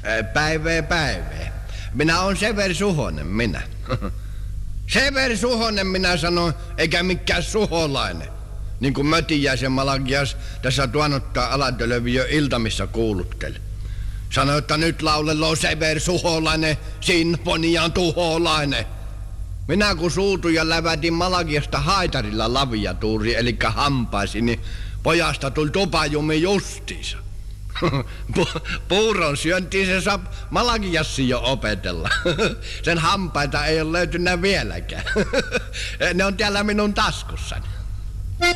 Päivää. Minä on Severi Suhonen, minä. Severi Suhonen, minä sanon, eikä mikään suholainen. Niin kuin Mötiäisen Malakias tässä tuonottaa Alatölöviö iltamissa kuulutteli. Sanoi, että nyt lauleloo Severi Suholainen, sinfonian tuholainen. Minä kun suutuin ja lävätin Malakiasta haitarilla laviatuuri, eli hampaisi, niin pojasta tuli tupajumi justiinsa. Puuron syöntiin se saa Malakiassi jo opetella. Sen hampaita ei ole löytynyt vieläkään. Ne on täällä minun taskussani.